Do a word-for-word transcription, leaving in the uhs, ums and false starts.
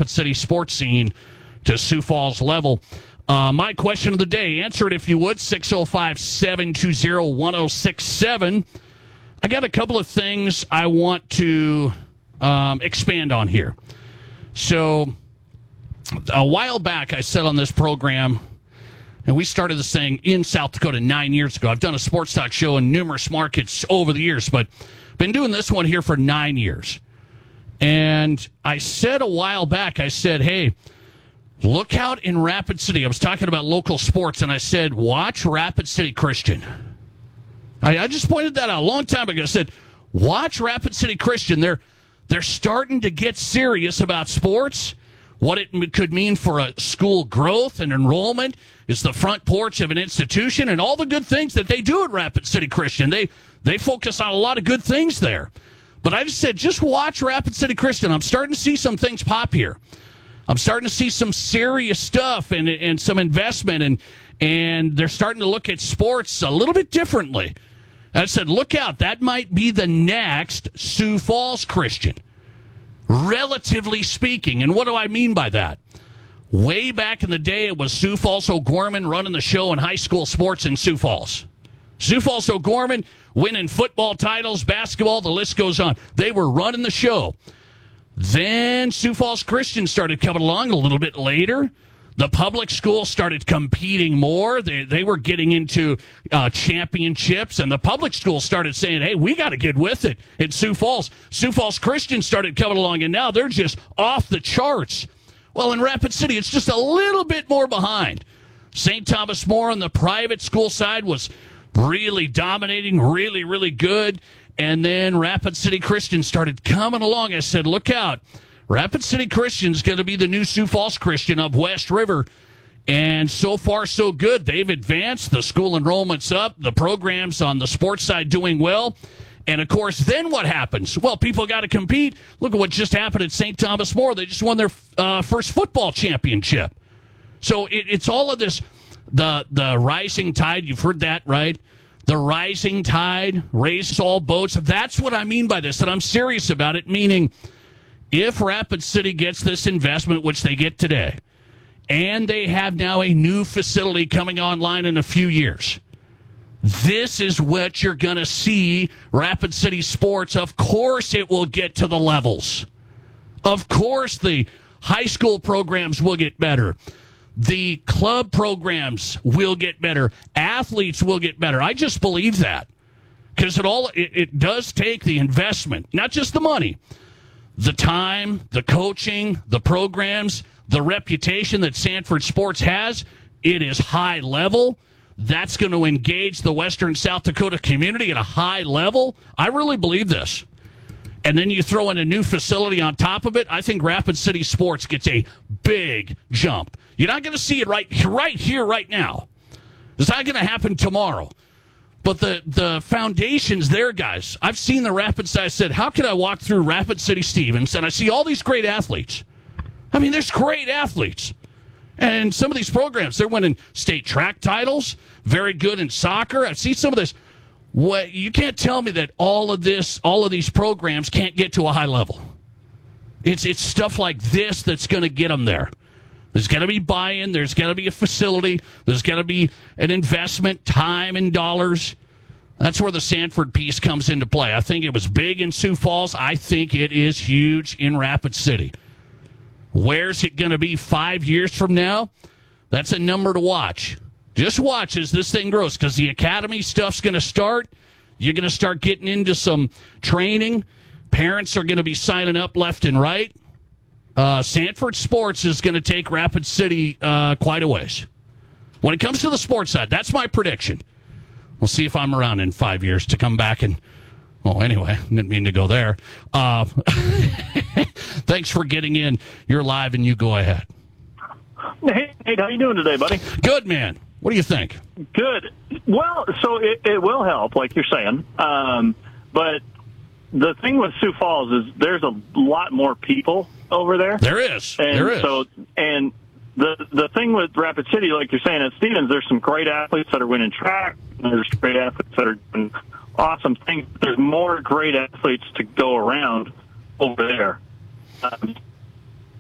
Rapid City sports scene to Sioux Falls level. Uh, my question of the day, answer it if you would, six oh five, seven two zero, one oh six seven. I got a couple of things I want to um, expand on here. So a while back, I said on this program, and we started this thing in South Dakota nine years ago. I've done a sports talk show in numerous markets over the years, but been doing this one here for nine years. And I said a while back, I said, hey, look out in Rapid City. I was talking about local sports, and I said, watch Rapid City Christian. I, I just pointed that out a long time ago. I said, watch Rapid City Christian. They're, they're starting to get serious about sports, what it could mean for a school growth and enrollment. Is the front porch of an institution, and all the good things that they do at Rapid City Christian. They they focus on a lot of good things there. But I just said, just watch Rapid City Christian. I'm starting to see some things pop here. I'm starting to see some serious stuff and and some investment, and and they're starting to look at sports a little bit differently. I said, look out. That might be the next Sioux Falls Christian, relatively speaking. And what do I mean by that? Way back in the day, it was Sioux Falls O'Gorman running the show in high school sports in Sioux Falls. Sioux Falls O'Gorman winning football titles, basketball, the list goes on. They were running the show. Then Sioux Falls Christian started coming along a little bit later. The public school started competing more. They they were getting into uh, championships, and the public school started saying, hey, we got to get with it in Sioux Falls. Sioux Falls Christian started coming along, and now they're just off the charts. Well, in Rapid City, it's just a little bit more behind. Saint Thomas More on the private school side was really dominating, really, really good. And then Rapid City Christian started coming along. I said, look out. Rapid City Christian is going to be the new Sioux Falls Christian of West River. And so far, so good. They've advanced. The school enrollment's up. The programs on the sports side doing well. And, of course, then what happens? Well, people got to compete. Look at what just happened at Saint Thomas More. They just won their uh, first football championship. So it, it's all of this, the the rising tide. You've heard that, right? The rising tide raises all boats. That's what I mean by this, and I'm serious about it, meaning if Rapid City gets this investment, which they get today, and they have now a new facility coming online in a few years, this is what you're going to see Rapid City sports. Of course it will get to the levels. Of course the high school programs will get better. The club programs will get better. Athletes will get better. I just believe that. Because it all it, it does take the investment, not just the money. The time, the coaching, the programs, the reputation that Sanford Sports has, it is high level. That's going to engage the Western South Dakota community at a high level. I really believe this. And then you throw in a new facility on top of it, I think Rapid City Sports gets a big jump. You're not going to see it right, right here, right now. It's not going to happen tomorrow. But the, the foundation's there, guys. I've seen the Rapid City. I said, how can I walk through Rapid City Stevens and I see all these great athletes? I mean, there's great athletes. And some of these programs, they're winning state track titles, very good in soccer. I've seen some of this. What, you can't tell me that all of this, all of these programs can't get to a high level. It's it's stuff like this that's going to get them there. There's going to be buy-in. There's going to be a facility. There's going to be an investment, time and dollars. That's where the Sanford piece comes into play. I think it was big in Sioux Falls. I think it is huge in Rapid City. Where's it going to be five years from now? That's a number to watch. Just watch as this thing grows, because the academy stuff's going to start. You're going to start getting into some training. Parents are going to be signing up left and right. Uh, Sanford Sports is going to take Rapid City uh, quite a ways. When it comes to the sports side, that's my prediction. We'll see if I'm around in five years to come back and, well, anyway, didn't mean to go there. Uh, thanks for getting in. You're live and you go ahead. Hey, Nate, how you doing today, buddy? Good, man. What do you think? Good. Well, so it, it will help, like you're saying. Um, but the thing with Sioux Falls is there's a lot more people over there. There is. And there is. So, and the the thing with Rapid City, like you're saying at Stevens, there's some great athletes that are winning track. There's great athletes that are doing awesome things. There's more great athletes to go around over there. Um,